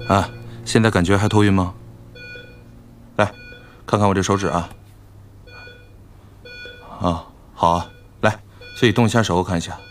啊，现在感觉还头晕吗？来，看看我这手指啊。啊，好啊，来，所以动一下手，我看一下。